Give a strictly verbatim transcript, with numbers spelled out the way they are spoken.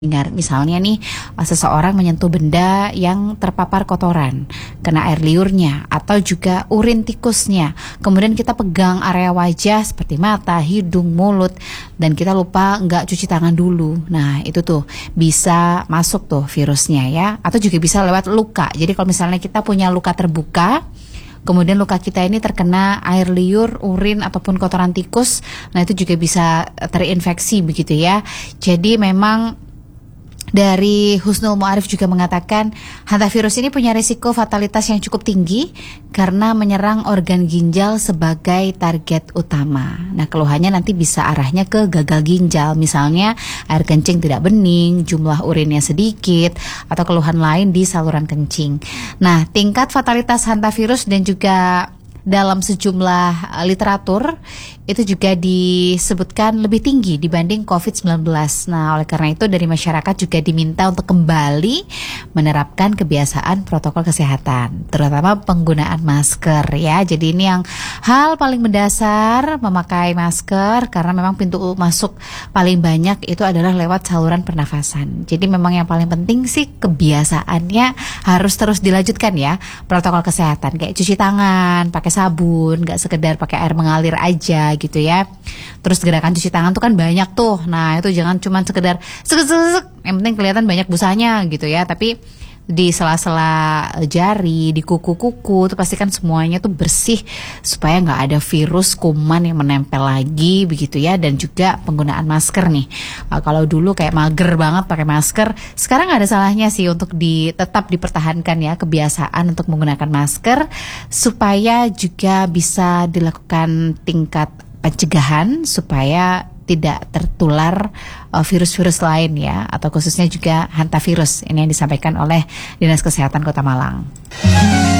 Dengar misalnya nih seseorang menyentuh benda yang terpapar kotoran, kena air liurnya atau juga urin tikusnya. Kemudian kita pegang area wajah seperti mata, hidung, mulut dan kita lupa nggak cuci tangan dulu. Nah itu tuh bisa masuk tuh virusnya ya. Atau juga bisa lewat luka. Jadi kalau misalnya kita punya luka terbuka, kemudian luka kita ini terkena air liur, urin ataupun kotoran tikus, nah itu juga bisa terinfeksi begitu ya. Jadi memang dari Husnul Mu'arif juga mengatakan hantavirus ini punya risiko fatalitas yang cukup tinggi karena menyerang organ ginjal sebagai target utama. Nah keluhannya nanti bisa arahnya ke gagal ginjal, misalnya air kencing tidak bening, jumlah urinnya sedikit, atau keluhan lain di saluran kencing. Nah tingkat fatalitas hantavirus dan juga dalam sejumlah literatur itu juga disebutkan lebih tinggi dibanding covid sembilan belas. Nah oleh karena itu dari masyarakat juga diminta untuk kembali menerapkan kebiasaan protokol kesehatan, terutama penggunaan masker ya. Jadi ini yang hal paling mendasar, memakai masker, karena memang pintu masuk paling banyak itu adalah lewat saluran pernafasan. Jadi memang yang paling penting sih kebiasaannya harus terus dilanjutkan ya, protokol kesehatan kayak cuci tangan, pakai sabun, nggak sekedar pakai air mengalir aja gitu ya. Terus gerakan cuci tangan tuh kan banyak tuh. Nah itu jangan cuma sekedar sek-sek, yang penting kelihatan banyak busanya gitu ya. Tapi di sela-sela jari, di kuku-kuku, itu pastikan semuanya tuh bersih supaya nggak ada virus kuman yang menempel lagi begitu ya. Dan juga penggunaan masker nih. Uh, kalau dulu kayak mager banget pakai masker, sekarang nggak ada salahnya sih untuk di, tetap dipertahankan ya kebiasaan untuk menggunakan masker supaya juga bisa dilakukan tingkat pencegahan supaya tidak tertular uh, virus-virus lain ya, atau khususnya juga hantavirus ini yang disampaikan oleh Dinas Kesehatan Kota Malang.